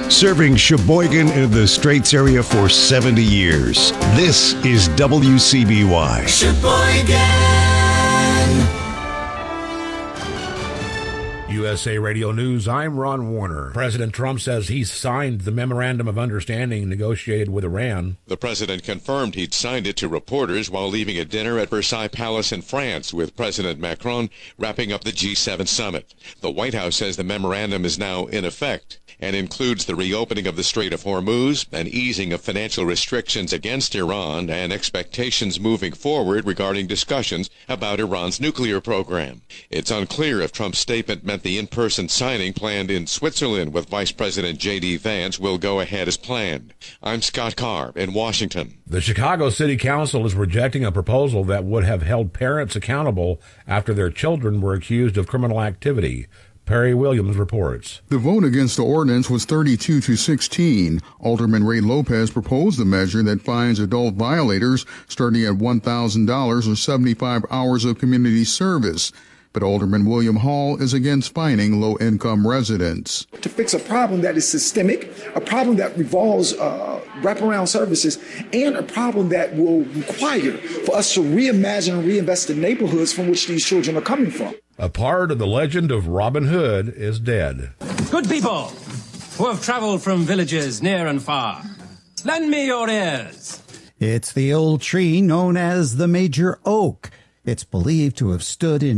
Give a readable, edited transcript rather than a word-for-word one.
Serving Sheboygan and the Straits area for 70 years. This is WCBY. Sheboygan. USA Radio News, I'm Ron Warner. President Trump says he's signed the Memorandum of Understanding negotiated with Iran. The president confirmed he'd signed it to reporters while leaving a dinner at Versailles Palace in France with President Macron wrapping up the G7 summit. The White House says the memorandum is now in effect and includes the reopening of the Strait of Hormuz, an easing of financial restrictions against Iran, and expectations moving forward regarding discussions about Iran's nuclear program. It's unclear if Trump's statement meant the in-person signing planned in Switzerland with Vice President J.D. Vance will go ahead as planned. I'm Scott Carr in Washington. The Chicago City Council is rejecting a proposal that would have held parents accountable after their children were accused of criminal activity. Perry Williams reports. The vote against the ordinance was 32-16. Alderman Ray Lopez proposed a measure that fines adult violators starting at $1,000 or 75 hours of community service. But Alderman William Hall is against fining low-income residents. To fix a problem that is systemic, a problem that revolves wraparound services, and a problem that will require for us to reimagine and reinvest in neighborhoods from which these children are coming from. A part of the legend of Robin Hood is dead. Good people who have traveled from villages near and far, lend me your ears. It's the old tree known as the Major Oak. It's believed to have stood in